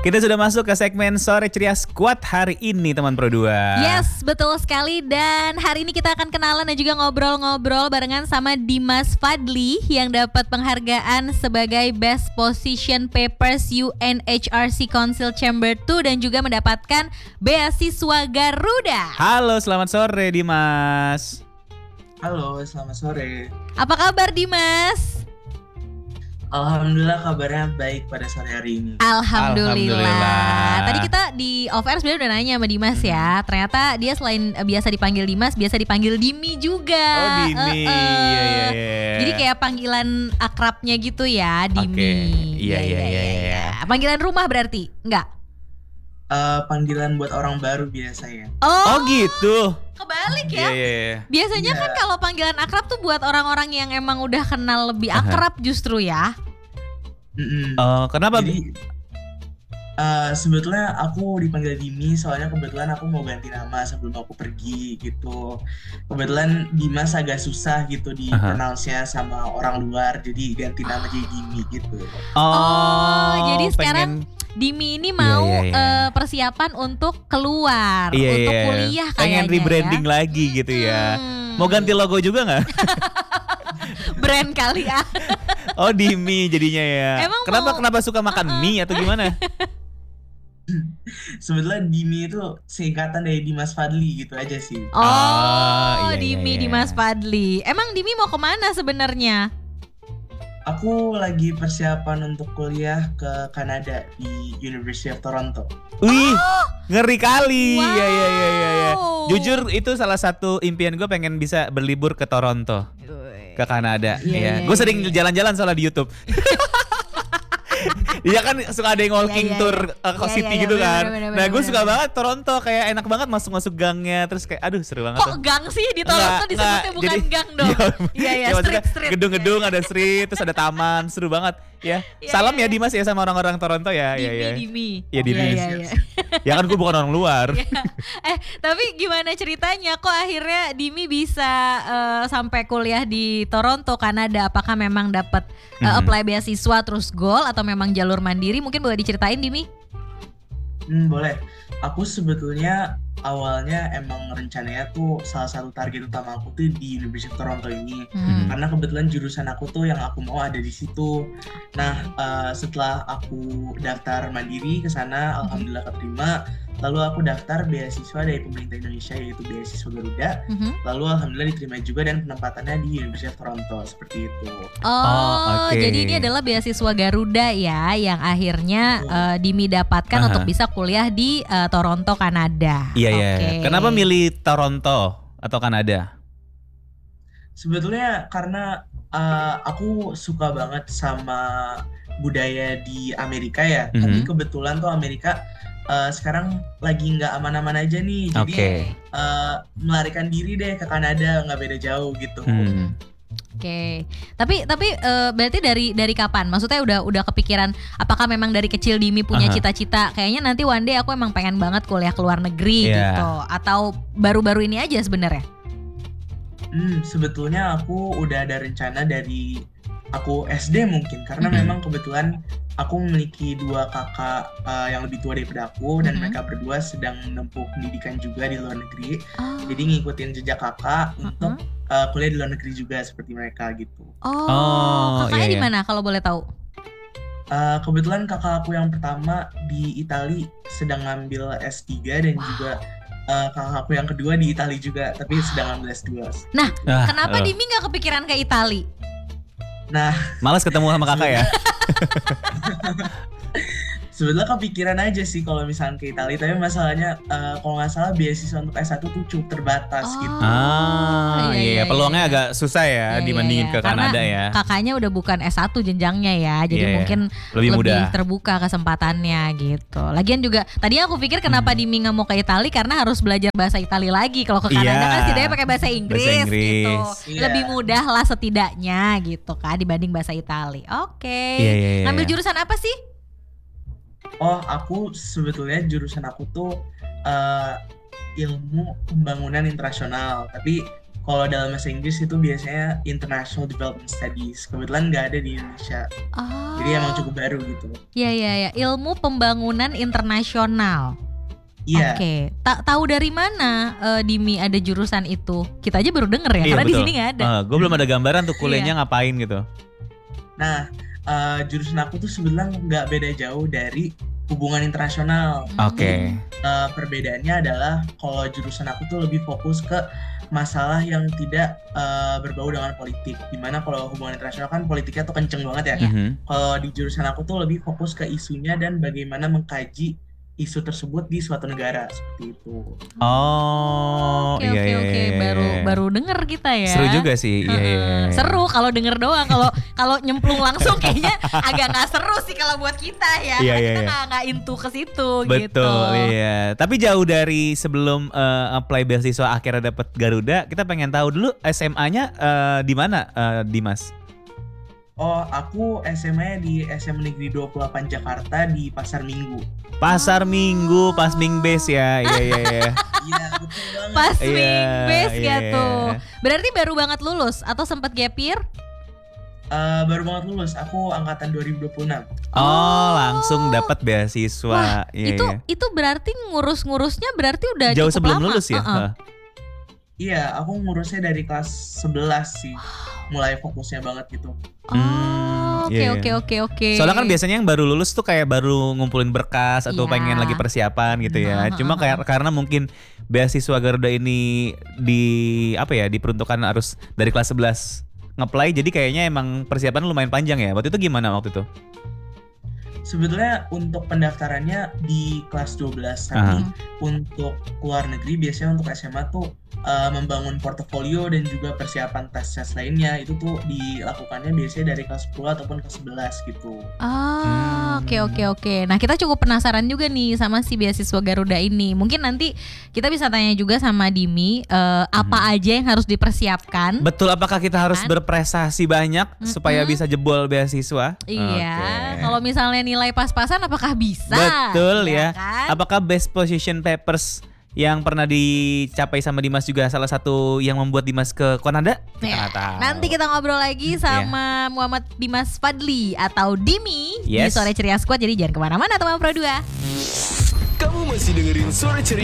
Kita sudah masuk ke segmen Sore Ceria Squad hari ini teman Pro 2. Yes, betul sekali. Dan hari ini kita akan kenalan dan juga ngobrol-ngobrol barengan sama Dimas Fadli yang dapat penghargaan sebagai Best Position Papers UNHRC Council Chamber 2 dan juga mendapatkan beasiswa Garuda. Halo, selamat sore Dimas. Halo, selamat sore. Apa kabar Dimas? Alhamdulillah kabarnya baik pada sore hari ini. Alhamdulillah. Tadi kita di off air sebenarnya udah nanya sama Dimas ya. Ternyata dia selain biasa dipanggil Dimas, biasa dipanggil Dimi juga. Oh Dimi, iya. Jadi kayak panggilan akrabnya gitu ya, Dimi. Oke. Iya. Panggilan rumah berarti? Enggak? Panggilan buat orang baru biasanya. Oh gitu. Kebalik ya. Iya. Biasanya kan kalau panggilan akrab tuh buat orang-orang yang emang udah kenal lebih akrab justru ya. Kenapa? Jadi sebetulnya aku dipanggil Dimi soalnya kebetulan aku mau ganti nama sebelum aku pergi gitu. Kebetulan Dimas agak susah gitu dikenalnya sama orang luar, jadi ganti nama jadi Dimi gitu. Jadi sekarang Dimi ini mau persiapan untuk keluar, untuk kuliah kayaknya. Pengen rebranding lagi gitu ya. Mau ganti logo juga nggak? Brand kali ya. Oh Dimi jadinya ya. Emang kenapa suka makan mie atau gimana? Sebetulnya Dimi itu singkatan dari Dimas Fadli gitu aja sih. Dimi Dimas Fadli. Emang Dimi mau kemana sebenarnya? Aku lagi persiapan untuk kuliah ke Kanada di University of Toronto. Wih, ngeri kali. Wow. Iya. Jujur itu salah satu impian gue, pengen bisa berlibur ke Toronto, ke Kanada. Iya. Gue sering jalan-jalan soalnya di YouTube. Iya kan suka ada yang walking tour ke city gitu kan. Nah gue suka banget Toronto, kayak enak banget masuk gangnya, terus kayak aduh seru banget. Kok gang sih di Toronto disebutnya bukan gang dong? Iya street. Gedung-gedung ada street, terus ada taman, seru banget. Ya. Salam ya Dimas ya sama orang-orang Toronto ya. Dimi. Iya Dimi. Ya kan gue bukan orang luar. Tapi gimana ceritanya kok akhirnya Dimi bisa sampai kuliah di Toronto, Kanada? Apakah memang dapat apply beasiswa terus goal atau memang jalur mandiri? Mungkin boleh diceritain Dimi? Boleh. Aku sebetulnya awalnya emang rencananya tuh salah satu target utama aku tuh di University of Toronto ini. Karena kebetulan jurusan aku tuh yang aku mau ada di situ. Nah, setelah aku daftar mandiri ke sana, alhamdulillah keterima. Lalu aku daftar beasiswa dari pemerintah Indonesia yaitu beasiswa Garuda. Lalu alhamdulillah diterima juga dan penempatannya di University of Toronto seperti itu. Jadi ini adalah beasiswa Garuda ya yang akhirnya Dimi dapatkan untuk bisa kuliah di Toronto, Kanada. Iya. Kenapa milih Toronto atau Kanada? Sebetulnya karena aku suka banget sama budaya di Amerika ya. Tapi kebetulan tuh Amerika sekarang lagi nggak aman-aman aja nih, jadi melarikan diri deh ke Kanada, nggak beda jauh gitu. Oke. Tapi berarti dari kapan? Maksudnya udah kepikiran? Apakah memang dari kecil Dimi punya cita-cita? Kayaknya nanti one day aku emang pengen banget kuliah ke luar negeri gitu. Atau baru-baru ini aja sebenarnya? Sebetulnya aku udah ada rencana dari aku SD mungkin, karena memang kebetulan aku memiliki dua kakak yang lebih tua daripada aku dan mereka berdua sedang menempuh pendidikan juga di luar negeri. Jadi ngikutin jejak kakak untuk kuliah di luar negeri juga seperti mereka gitu. Kakaknya di mana kalau boleh tahu? Kebetulan kakak aku yang pertama di Itali sedang ngambil S3 dan juga kakak aku yang kedua di Itali juga tapi sedang ngambil S2. Nah, kenapa Dimi nggak kepikiran ke Itali? Nah, malas ketemu sama kakak ya? Sebetulnya kepikiran aja sih kalau misalnya ke Italia, tapi masalahnya kalau nggak salah beasiswa untuk S1 tuh cukup terbatas gitu. Iya, peluangnya agak susah ya dibandingin ke Kanada ya. Kakaknya udah bukan S1 jenjangnya ya, jadi mungkin lebih terbuka kesempatannya gitu. Lagian juga tadi aku pikir kenapa Dimi nggak mau ke Italia karena harus belajar bahasa Italia lagi. Kalau ke Kanada kan setidaknya pakai bahasa Inggris gitu. Lebih mudah lah setidaknya gitu kan dibanding bahasa Italia. Oke. Ngambil jurusan apa sih? Aku sebetulnya jurusan aku tuh ilmu pembangunan internasional, tapi Kalau dalam bahasa Inggris itu biasanya International Development Studies. Kebetulan nggak ada di Indonesia. Jadi emang cukup baru gitu. Iya. Ilmu pembangunan internasional. Iya. Oke. Tahu dari mana Dimi ada jurusan itu? Kita aja baru denger ya, karena di sini nggak ada. Gue belum ada gambaran tuh kuliahnya ngapain gitu. Nah, jurusan aku tuh sebenarnya nggak beda jauh dari hubungan internasional. Oke. Perbedaannya adalah kalau jurusan aku tuh lebih fokus ke masalah yang tidak berbau dengan politik. Dimana kalau hubungan internasional kan politiknya tuh kenceng banget ya. Kalau di jurusan aku tuh lebih fokus ke isunya dan bagaimana mengkaji isu tersebut di suatu negara seperti itu. Oke. Baru denger kita ya. Seru juga sih. Iya. Seru kalau denger doang. Kalau nyemplung langsung kayaknya agak nggak seru sih kalau buat kita ya. Karena kita nggak into ke situ. Betul, gitu. Iya. Tapi jauh dari sebelum apply beasiswa akhirnya dapat Garuda, kita pengen tahu dulu SMA-nya di mana, Dimas? Oh, aku SMA-nya di SMA Negeri 28 Jakarta di Pasar Minggu. Pasar Minggu, pas Mingbase ya. Iya. Iya, betul banget. Pas Mingbase ya iya. tuh. Berarti baru banget lulus atau sempat gap year? Baru banget lulus. Aku angkatan 2026. Langsung dapat beasiswa. Wah, itu berarti ngurus-ngurusnya berarti udah jauh cukup sebelum lama. lulus ya? Iya, aku ngurusnya dari kelas 11 sih. Mulai fokusnya banget gitu. Oke. Soalnya kan biasanya yang baru lulus tuh kayak baru ngumpulin berkas atau pengen lagi persiapan gitu ya. Cuma karena mungkin beasiswa Garuda ini diperuntukkan harus dari kelas 11 nge-apply, jadi kayaknya emang persiapan lumayan panjang ya. Waktu itu gimana waktu itu? Sebetulnya untuk pendaftarannya di kelas 12, tapi untuk luar negeri biasanya untuk SMA tuh membangun portofolio dan juga persiapan tes lainnya itu tuh dilakukannya biasanya dari kelas 10 ataupun kelas 11 gitu. Oke. Nah, kita cukup penasaran juga nih sama si beasiswa Garuda ini. Mungkin nanti kita bisa tanya juga sama Dimi apa aja yang harus dipersiapkan. Betul, apakah kita harus berprestasi banyak supaya bisa jebol beasiswa? Iya. Kalau misalnya nilai pas-pasan apakah bisa? Betul ya. Kan? Apakah best position papers yang pernah dicapai sama Dimas juga salah satu yang membuat Dimas ke Kanada? Nanti kita ngobrol lagi sama Muhammad Dimas Fadli atau Dimi di Sore Ceria Squad. Jadi jangan kemana-mana teman Pro 2. Kamu masih dengerin Sore Ceria